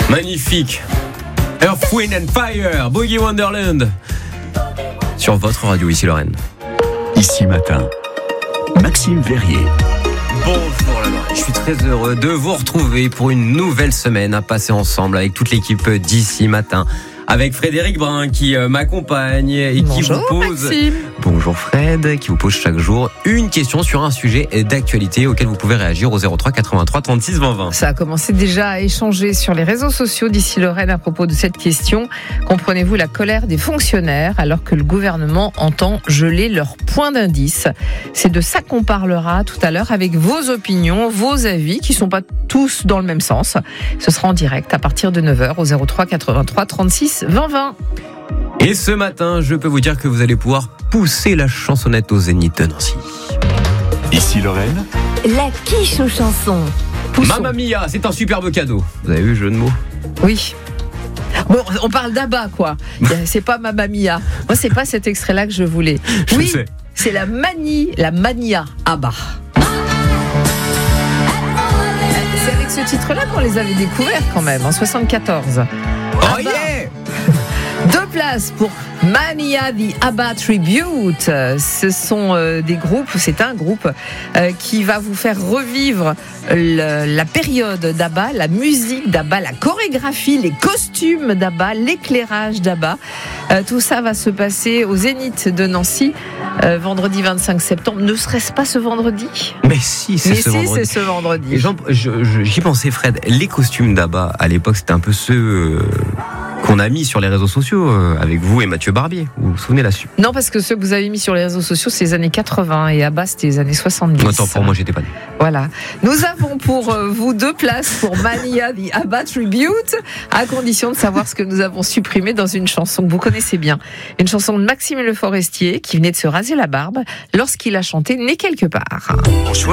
Magnifique. Earth, Wind and Fire, Boogie Wonderland. Sur votre radio, ici Lorraine. Ici Matin, Maxime Verrier. Bonjour Lorraine, je suis très heureux de vous retrouver pour une nouvelle semaine à passer ensemble avec toute l'équipe d'Ici Matin. Avec Frédéric Brun qui m'accompagne et qui vous pose... Maxime. Bonjour Fred, qui vous pose chaque jour une question sur un sujet d'actualité auquel vous pouvez réagir au 03 83 36 20 20. Ça a commencé déjà à échanger sur les réseaux sociaux d'ici Lorraine à propos de cette question. Comprenez-vous la colère des fonctionnaires alors que le gouvernement entend geler leurs points d'indice? C'est de ça qu'on parlera tout à l'heure avec vos opinions, vos avis qui ne sont pas tous dans le même sens. Ce sera en direct à partir de 9h au 03 83 36 20 20. Et ce matin, je peux vous dire que vous allez pouvoir pousser la chansonnette au Zénith de Nancy. Ici Lorraine, La quiche aux chansons. Poussons. Mamma Mia, c'est un superbe cadeau. Vous avez vu le jeu de mots? Oui. Bon, on parle d'Abba, quoi. C'est pas Mamma Mia. Moi, c'est pas cet extrait-là que je voulais. Je Oui, sais. c'est la mania Abba. C'est avec ce titre-là qu'on les avait découverts quand même, en 74. Oh Abba. yeah! 2 places pour Mania the Abba Tribute. Ce sont des groupes, c'est un groupe qui va vous faire revivre la période d'Abba, la musique d'Abba, la chorégraphie, les costumes d'Abba, l'éclairage d'Abba. Tout ça va se passer au Zénith de Nancy vendredi 25 septembre. Ne serait-ce pas ce vendredi? Mais si, c'est Mais ce si, vendredi. c'est ce vendredi. Et j'y pensais Fred, les costumes d'Abba à l'époque c'était un peu ceux qu'on a mis sur les réseaux sociaux avec vous et Mathieu Barbier, vous vous souvenez là-dessus? Non, parce que ceux que vous avez mis sur les réseaux sociaux, c'est les années 80 et Abba, c'était les années 70. Attends, pour moi j'étais pas né. Voilà. Nous avons pour vous 2 places pour Mania the Abba Tribute, à condition de savoir ce que nous avons supprimé dans une chanson que vous connaissez bien. Une chanson de Maxime Le Forestier qui venait de se raser la barbe lorsqu'il a chanté Né quelque part.